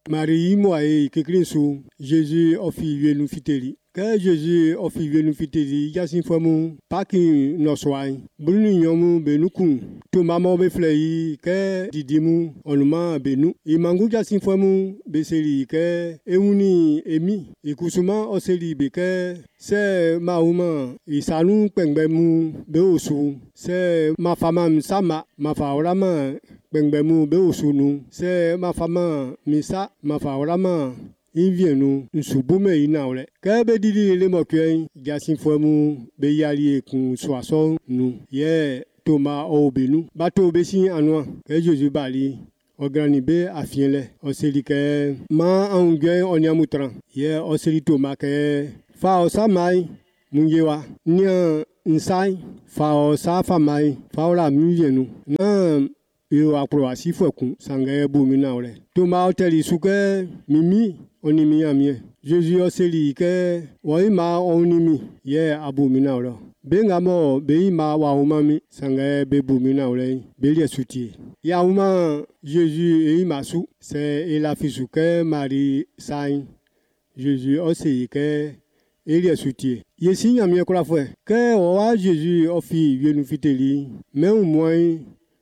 Marie moye kekrinsu Jésus ofi nous fiteli. Que Jésus ofi nous fiteli yasin famu paki no swai. Bruni nyomu benukun. To mama be flei ke didimu onuma benu. Imangu yasin famu beseli ke euni emi. Ikusuma oseli beke se mauma isanu pengbemu beosu. Se ma fama msama ma faorama pengbemu beosunu. Se ma fama misa ma faorama invienu nsubume inaule. Ke be didi le mokuen yasin famu be yali kun soason nu. Ye Thomas obenu. Bato besi anwa ke Jésus bali. Organibe afienle. Oseli ke ma angwe onyamutran. Ye oseli Thomas ke fa osamai mungewa. Nya nsai fa osa famai fa ola mivienu. Na yo akroasi fokun sangaye bumina ole. Thomas oteli suke mimi onimi amie. Jésus oseli ke waima onimi ye abumina ole. Bengamo beima wa umami sangaye bebumina ole. Belia suti. Ya uma Jésus e imasu se elafisuke Marie sain. Jésus oseli ke Elia soutien. Yesi nyamie kola fwe. Ke owa Jésus ofi vienu fiteli. Mais au moins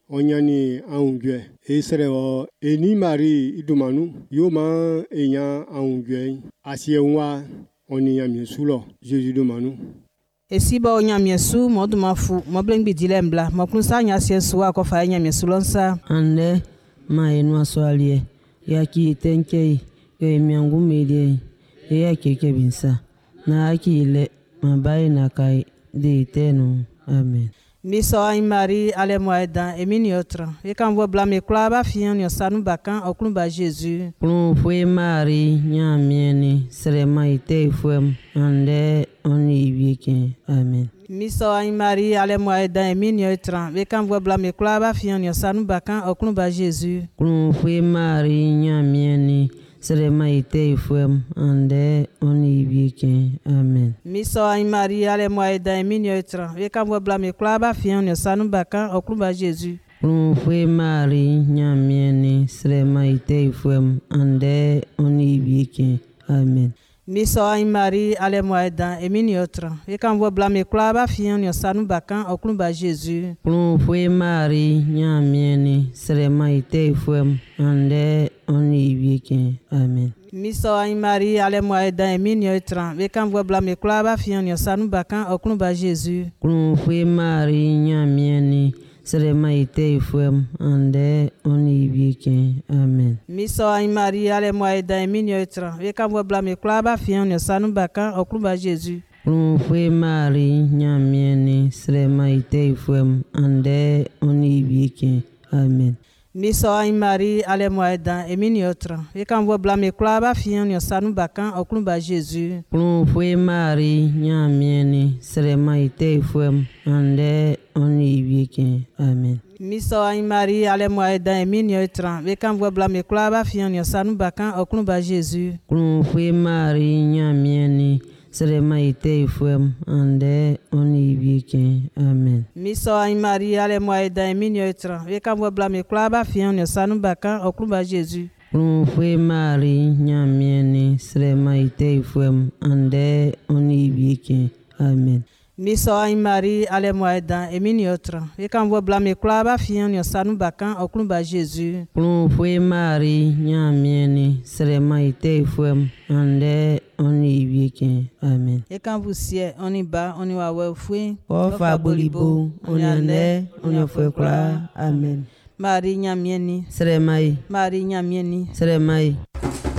onyani aungwe. Esere o eni Marie idumanu. Yoma enya aungwe. Asie unwa oni nyamie sulo. Jésus dumanu. Esiba onyamie su modumafu moblengbi dilembla. Mokunsa nyasie suwa kofa nyamie sulonsa. Ande ma enwa soalie. Yaki tenkei. Yo emiangu melie. Yaki kebinsa. Na akile mabai na kai de tenu. Amen. Miso ay Marie ale moeda emini otra. E kan vo blame klaba fian yo sanu bakan oklun ba Jésus. Plon foi Marie nya mieni sere maite foi ande oni wieke. Amen. Miso ay Marie ale moeda emini otra. E kan vo blame klaba fian yo sanu bakan oklun ba Jésus. Plon foi Marie nya mieni sere maite foi ande oni wieke. Amen. Miso ay Marie ale moeda emini otra. E kan vo blame klaba fian yo sanu bakan oklun ba Jésus. Plon foi Marie nya mieni sere maite foi ande oni wieke. Amen. Miso ay Marie ale moeda emini otra. E kan vo blame klaba fian yo sanu bakan oklun ba Jésus. Plon foi Marie nya mieni sere maite foi ande oni wieke. Amen. Miso ay Marie ale moeda emini otra. E kan vo blame klaba fian yo sanu bakan oklun ba Jésus. Plon foi Marie nya mieni sere maite foi ande oni wieke. Amen. Miso ay Marie ale moeda emini otra. E kan vo blame klaba fian yo sanu bakan oklun ba Jésus. Plon foi Marie nya mieni sere maite foi ande oni wieke. Amen. Miso ay Marie ale moeda emini otra. E kan vo blame klaba fian yo sanu bakan oklun ba Jésus. Plon foi Marie nya mieni sere maite foi ande oni wieke. Amen. Miso ay Marie ale moeda emini otra. E kan vo blame klaba fian yo sanu bakan oklun ba Jésus. Plon foi Marie nya mieni sere maite foi ande oni wieke. Amen. Miso ay Marie ale moeda emini otra. E kan vo blame klaba fian yo sanu bakan oklun ba Jésus. Plon foi Marie nya mieni sere maite foi ande oni wieke. Amen. Miso ay Marie ale moeda emini otra. E kan vo blame klaba fian yo sanu bakan oklun ba Jésus. Plon foi Marie nya mieni sere maite foi ande oni wieke. Amen. E kan vo sie oni ba oni wa we fui. O fa bolibo oni ande oni foi kla. Amen. Marie nyamieni. Sere mai. Marie nyamieni. Sere mai.